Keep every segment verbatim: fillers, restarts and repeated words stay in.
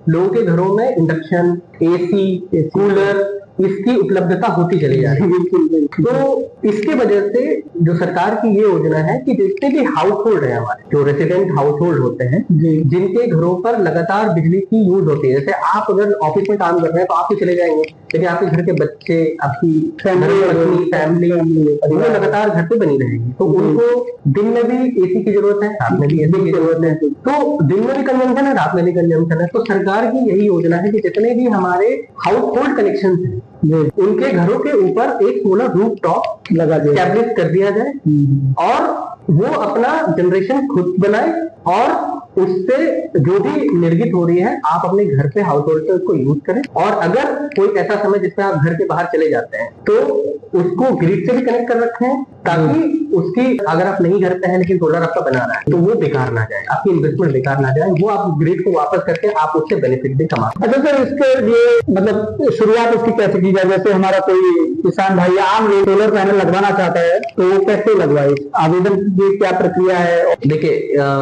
लोगों के घरों में इंडक्शन, एसी, कूलर इसकी उपलब्धता होती चली जा रही है। तो इसके वजह से जो सरकार की ये योजना है कि जितने भी हाउस होल्ड है, हमारे जो रेसिडेंट हाउस होल्ड होते हैं, जिनके घरों पर लगातार बिजली की यूज होती है, जैसे आप अगर ऑफिस में काम कर रहे हैं तो आप ही चले जाएंगे, लेकिन आपके घर के बच्चे, आपकी फैमिली फैमिली वो लगातार घर पे बनी रहेगी, तो उनको दिन में भी एसी की जरूरत है, रात में भी एसी की जरूरत है। तो दिन में भी कंजम्पशन है, रात में भी कंजम्पशन है। तो सरकार की यही योजना है कि जितने भी हमारे हाउस होल्ड कनेक्शन है उनके घरों के ऊपर एक सोलर रूफ टॉप लगा स्टैब्लिश कर दिया जाए और वो अपना जनरेशन खुद बनाए और उससे जो भी निर्गित हो रही है आप अपने घर पे हाउस होल्ड से उसको यूज करें। और अगर कोई ऐसा समय जिसमें आप घर के बाहर चले जाते हैं तो उसको ग्रिड से भी कनेक्ट कर रखें, ताकि उसकी अगर आप नहीं घर पे हैं लेकिन सोलर आपका बना रहा है तो वो बेकार ना जाए, आपकी इन्वेस्टमेंट बेकार ना जाए, वो आप ग्रिड को वापस करके आप उससे बेनिफिट भी कमा। अच्छा सर, इसके लिए मतलब शुरुआत उसकी कैसे की जाए? जैसे हमारा कोई किसान भाई आम सोलर पैनल लगवाना चाहता है तो वो कैसे लगवाए? आवेदन की क्या प्रक्रिया है? देखिए,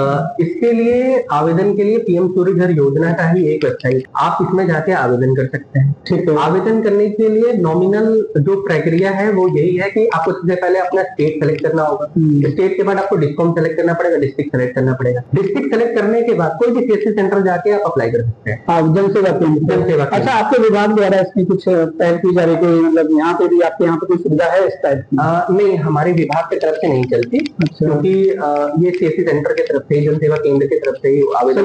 इसके लिए आवेदन के लिए पीएम सूर्य घर योजना का ही एक वेबसाइट, आप इसमें जाके आवेदन कर सकते हैं। ठीक है। आवेदन करने के लिए नॉमिनल जो प्रक्रिया है वो यही है कि आपको सबसे पहले अपना स्टेट सेलेक्ट करना होगा, स्टेट के बाद आपको डिस्कॉम सेलेक्ट करना पड़ेगा, डिस्ट्रिक्ट सेलेक्ट करना पड़ेगा, डिस्ट्रिक्ट सेलेक्ट करने के बाद कोई भी सीएससी सेंटर जाके आप अप्लाई कर सकते हैं। जनसेवा केंद्र। अच्छा, आपके विभाग द्वारा इसकी कुछ पहल की जा रही है? मतलब यहाँ पे भी आपके यहाँ पे कोई सुविधा है इस टाइप की? नहीं, हमारे विभाग की तरफ से नहीं चलती, क्योंकि ये सीएससी सेंटर की तरफ से, जनसेवा केंद्र की तरफ से ही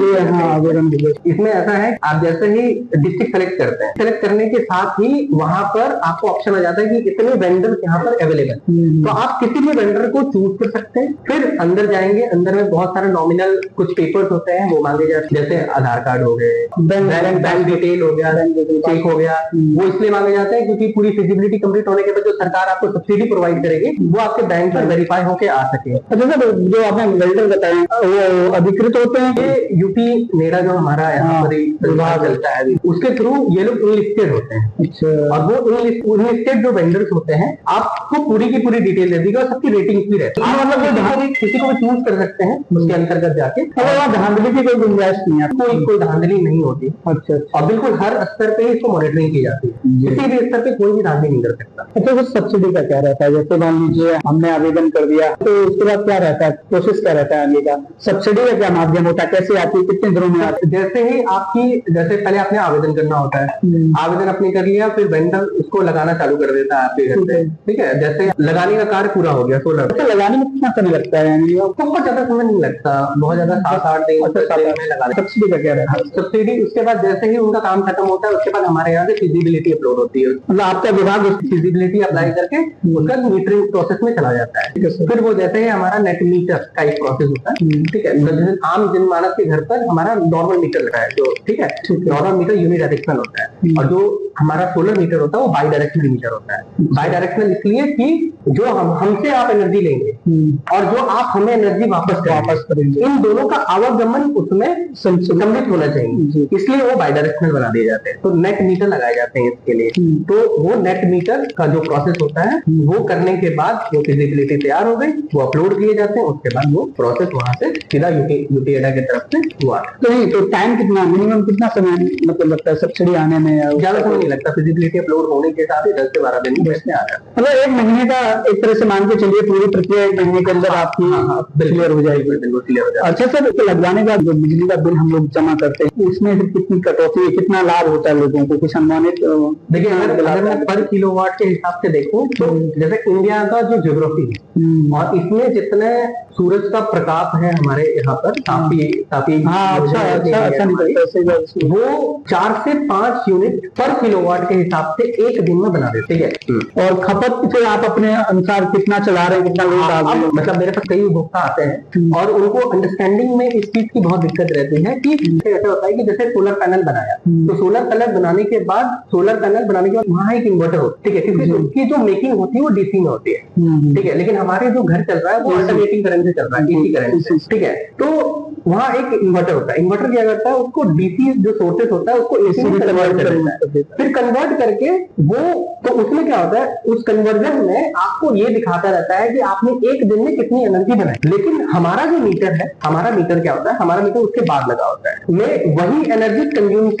आवेदन। इसमें ऐसा है, आप जैसे ही डिस्ट्रिक्ट सेलेक्ट करते हैं, सेलेक्ट करने के साथ ही वहां पर आपको ऑप्शन आ जाता है कि इतने वेंडर यहाँ पर अवेलेबल, तो आप किसी भी वेंडर को चूज कर सकते हैं। फिर अंदर जाएंगे, अंदर में बहुत सारे नॉमिनल कुछ पेपर्स होते हैं वो मांगे जाते हैं, जैसे आधार कार्ड हो गए, बैंक बैंक डिटेल हो गया, चेक हो गया। वो इसलिए मांगे जाते हैं क्योंकि पूरी फिजिबिलिटी कंप्लीट होने के बाद जो सरकार आपको सब्सिडी प्रोवाइड करेगी वो आपके बैंक पर वेरीफाई होके आ सके। अच्छा सर, जो आपने वेल्डर बताए वो अधिकृत होते हैं? ये यूपी नेड़ा जो हमारा यहाँ पर विभाग चलता है उसके थ्रू ये लोग इनलिस्टेड होते हैं। अच्छा। और वो इनलिस्टेड जो वेंडर्स होते हैं आपको पूरी की पूरी डिटेल दे देगी और सबकी रेटिंग भी रहती है, मतलब किसी को भी चूज कर सकते हैं उसके अंतर्गत जाके। वहाँ धांधली की कोई गुंजाइश नहीं है? कोई कोई धांधली नहीं होती। अच्छा। और बिल्कुल हर स्तर पे इसको मॉनिटरिंग की जाती है, किसी भी स्तर पे कोई भी धांधली नहीं कर सकता। अच्छा, वो सब्सिडी का क्या रहता है? जैसे मान लीजिए हमने आवेदन कर दिया तो उसके बाद क्या रहता है, प्रोसेस क्या रहता है आगे का? सब्सिडी का क्या माध्यम होता है, कैसे आती है, कितने दिनों में आती है? जैसे ही आपकी, जैसे पहले आपने आवेदन करना होता है, आवेदन आपने कर लिया, फिर वेंडर उसको लगाना चालू कर देता है आपके घर पे। ठीक है, जैसे लगाने का कार्य पूरा हो गया सोलर, तो लगाने में कितना समय लगता है? यानी बहुत ज्यादा समय नहीं लगता, बहुत ज्यादा सात आठ दिन में लगा। सब्सिडी का क्या रहता है? सब्सिडी उसके बाद जैसे ही उनका काम खत्म होता है उसके बाद हमारे यहाँ से फिजिबिलिटी अपलोड होती है, मतलब आपका विभाग फिजिबिलिटी अप्लाई करके उसका मीटरिंग प्रोसेस में चला जाता है। फिर वो जैसे ही हमारा नेट मीटर का एक प्रोसेस होता है, ठीक है, जैसे आम जनमानस के घर पर हमारा नॉर्मल मीटर लगा है जो, ठीक है, नॉर्मल मीटर यूनिडायरेक्शनल होता है, और जो हमारा सोलर मीटर होता है वो बाई डायरेक्शनल मीटर होता है। बाई डायरेक्शनल इसलिए कि जो हम हमसे आप एनर्जी लेंगे और जो आप हमें एनर्जी वापस वापस करेंगे, इन दोनों का आवागमन उसमें सम्मिलित होना चाहिए, इसलिए वो बाई डायरेक्शनल बना दिए जाते हैं। तो नेट मीटर लगाए जाते हैं इसके लिए। तो वो नेट मीटर का जो प्रोसेस होता है वो करने के बाद वो फिजिबिलिटी तैयार हो गई, वो अपलोड किए जाते हैं, उसके बाद वो प्रोसेस वहां से सीधा यूटी एडा की तरफ से हुआ। तो नहीं, तो टाइम कितना, मिनिमम कितना समय मतलब लगता है सब्सिडी आने में? ज्यादा समय नहीं लगता, फिजिबिलिटी अपलोड होने के साथ ही दस से बारह दिन में आ जाता है। मतलब एक महीने का एक तरह से मान के चलिए पूरी प्रक्रिया एक महीने के अंदर आपकी क्लियर हो जाएगी। बिल्कुल क्लियर हो जाएगी। अच्छा सर, तो लगवाने का जो बिजली का बिल हम लोग जमा करते हैं उसमें कितनी कटौती, कितना लाभ होता है लोगों को, कुछ अनुमानित? देखिए, अगर मैं पर किलोवाट के हिसाब से देखूं तो जैसे इंडिया का जो ज्योग्राफी है और इसमें जितने सूरज का प्रकाश है हमारे यहाँ पर काफी काफी वो चार से पांच यूनिट पर किलोवाट के हिसाब से एक दिन में बना देते हैं। और खपत फिर आप अपने अनुसार कितना चला रहे हैं, कितना लोड डाल रहे हैं? मतलब मेरे पास कई उपभोक्ता आते हैं और उनको अंडरस्टैंडिंग में इस चीज की बहुत दिक्कत रहती है कि ऐसा होता है कि जैसे सोलर पैनल बनाया तो सोलर पैनल बनाने के बाद सोलर पैनल बनाने के बाद वहां एक इन्वर्टर होता है, ठीक है, क्योंकि उसकी जो मेकिंग होती है वो डीसी में होती है, ठीक है, लेकिन हमारे जो घर चल रहा है वो अल्टरनेटिंग करंट से चल रहा है, डीसी करंट से, ठीक है। तो वहाँ एक इन्वर्टर होता है, इन्वर्टर क्या करता है, उसको डीसी जो सोर्सेस होता है उसको एसी में कन्वर्ट कर देता है, फिर कन्वर्ट करके वो, तो उसमें क्या होता है, उस कन्वर्जन में आपको ये दिखाता रहता है कि आपने एक दिन में कितनी एनर्जी बनाई। लेकिन हमारा जो मीटर है, हमारा मीटर क्या होता है, हमारा मीटर उसके बाद लगा होता है, में वही एनर्जी कंज्यूम